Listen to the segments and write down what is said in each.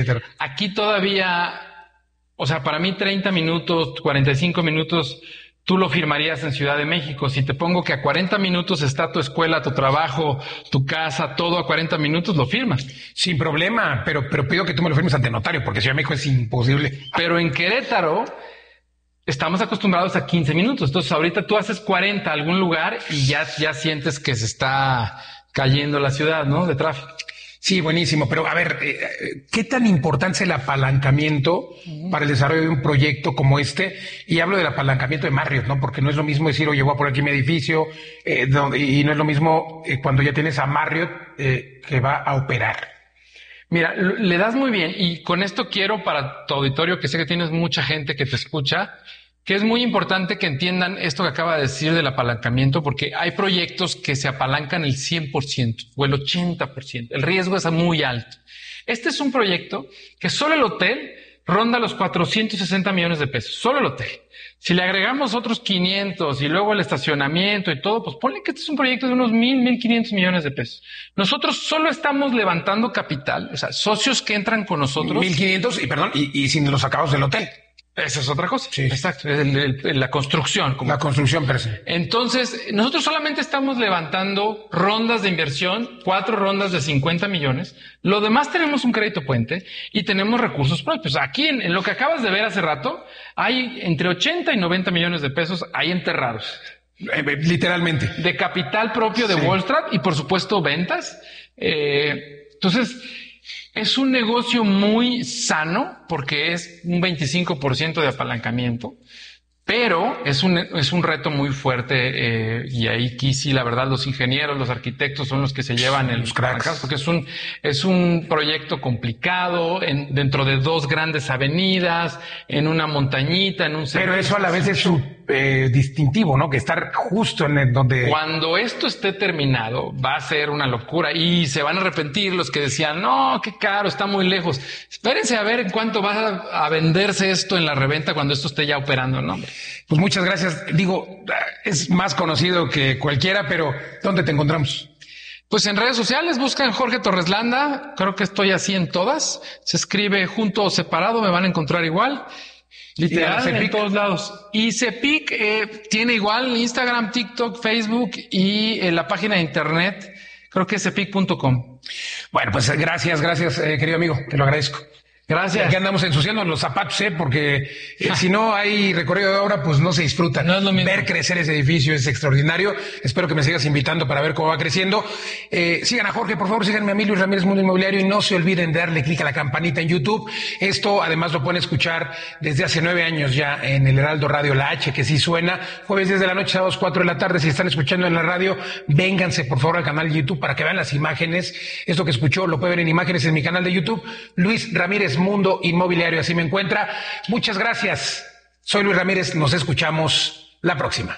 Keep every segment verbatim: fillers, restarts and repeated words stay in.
Aquí todavía, o sea, para mí treinta minutos, cuarenta y cinco minutos, tú lo firmarías en Ciudad de México. Si te pongo que a cuarenta minutos está tu escuela, tu trabajo, tu casa, todo a cuarenta minutos, lo firmas. Sin problema, pero, pero pido que tú me lo firmes ante notario, porque Ciudad de México es imposible. Pero en Querétaro estamos acostumbrados a quince minutos. Entonces ahorita tú haces cuarenta a algún lugar y ya, ya sientes que se está cayendo la ciudad, ¿no? De tráfico. Sí, buenísimo. Pero a ver, eh, ¿qué tan importante es el apalancamiento uh-huh. para el desarrollo de un proyecto como este? Y hablo del apalancamiento de Marriott, ¿no? Porque no es lo mismo decir, oye, voy a poner aquí mi edificio, eh, donde, y no es lo mismo eh, cuando ya tienes a Marriott eh, que va a operar. Mira, le das muy bien, y con esto quiero para tu auditorio, que sé que tienes mucha gente que te escucha, que es muy importante que entiendan esto que acaba de decir del apalancamiento, porque hay proyectos que se apalancan el cien por ciento o el ochenta por ciento. El riesgo es muy alto. Este es un proyecto que solo el hotel ronda los cuatrocientos sesenta millones de pesos, solo el hotel. Si le agregamos otros quinientos y luego el estacionamiento y todo, pues ponle que este es un proyecto de unos mil, mil quinientos millones de pesos. Nosotros solo estamos levantando capital, o sea, socios que entran con nosotros. mil quinientos y perdón, y, y sin los acabados del hotel. Esa es otra cosa. Sí. Exacto. Es el, el, la construcción. Como la construcción per se. Entonces, nosotros solamente estamos levantando rondas de inversión, cuatro rondas de cincuenta millones. Lo demás tenemos un crédito puente y tenemos recursos propios. Aquí, en, en lo que acabas de ver hace rato, hay entre ochenta y noventa millones de pesos ahí enterrados. Eh, literalmente. De capital propio de sí. Wall Street y, por supuesto, ventas. Eh, entonces... Es un negocio muy sano porque es un veinticinco por ciento de apalancamiento, pero es un, es un reto muy fuerte eh, y ahí aquí sí, la verdad, los ingenieros, los arquitectos son los que se llevan el los cracks, porque es un, es un proyecto complicado en, dentro de dos grandes avenidas, en una montañita, en un... Pero eso a la vez es su eh, distintivo, ¿no? Que estar justo en el donde... Cuando esto esté terminado, va a ser una locura y se van a arrepentir los que decían, no, qué caro, está muy lejos. Espérense a ver en cuánto va a, a venderse esto en la reventa cuando esto esté ya operando, ¿no? Pues muchas gracias. Digo, es más conocido que cualquiera, pero ¿dónde te encontramos? Pues en redes sociales buscan Jorge Torres Landa. Creo que estoy así en todas. Se escribe junto o separado, me van a encontrar igual. Literal, en todos lados. Y Cepic eh, tiene igual Instagram, TikTok, Facebook y eh, la página de internet. Creo que es cepic punto com. Bueno, pues gracias, gracias, eh, querido amigo. Te lo agradezco. Gracias. Aquí andamos ensuciando los zapatos, ¿eh? Porque eh, si no hay recorrido de obra, pues no se disfruta. No es lo mismo. Ver crecer ese edificio es extraordinario. Espero que me sigas invitando para ver cómo va creciendo. Eh, sigan a Jorge, por favor, síganme a mí, Luis Ramírez Mundo Inmobiliario, y no se olviden de darle clic a la campanita en YouTube. Esto, además, lo pueden escuchar desde hace nueve años ya en el Heraldo Radio La H, que sí suena. Jueves diez de la noche, sábados cuatro de la tarde. Si están escuchando en la radio, vénganse, por favor, al canal de YouTube para que vean las imágenes. Esto que escuchó lo puede ver en imágenes en mi canal de YouTube. Luis Ramírez Mundo Inmobiliario, así me encuentra. Muchas gracias. Soy Luis Ramírez, nos escuchamos la próxima.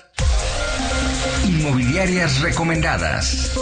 Inmobiliarias recomendadas.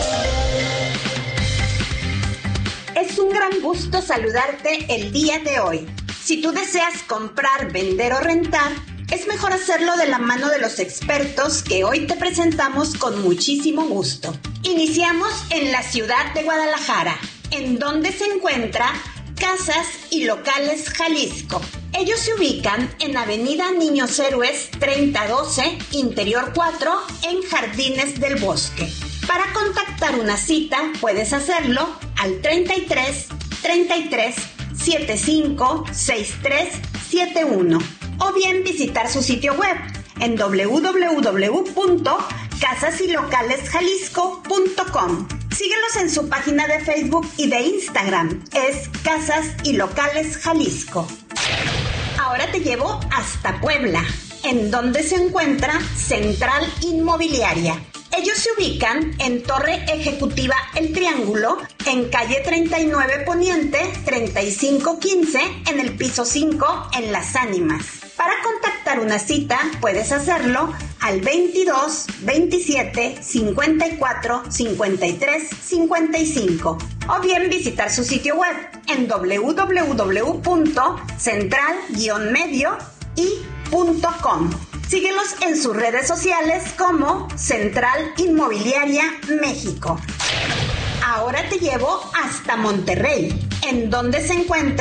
Es un gran gusto saludarte el día de hoy. Si tú deseas comprar, vender o rentar, es mejor hacerlo de la mano de los expertos que hoy te presentamos con muchísimo gusto. Iniciamos en la ciudad de Guadalajara, en donde se encuentra Casas y Locales Jalisco. Ellos se ubican en Avenida Niños Héroes treinta doce, Interior cuatro, en Jardines del Bosque. Para contactar una cita, puedes hacerlo al treinta y tres, treinta y tres, setenta y cinco, sesenta y tres setenta y uno o bien visitar su sitio web en doble u doble u doble u punto casas y locales jalisco punto com. Síguelos en su página de Facebook y de Instagram, es Casas y Locales Jalisco. Ahora te llevo hasta Puebla, en donde se encuentra Central Inmobiliaria. Ellos se ubican en Torre Ejecutiva El Triángulo, en calle treinta y nueve Poniente, treinta y cinco quince, en el piso cinco, en Las Ánimas. Para contactar una cita, puedes hacerlo al veintidós, veintisiete, cincuenta y cuatro, cincuenta y tres, cincuenta y cinco o bien visitar su sitio web en doble u doble u doble u punto central guion medio i punto com. Síguelos en sus redes sociales como Central Inmobiliaria México. Ahora te llevo hasta Monterrey, en donde se encuentra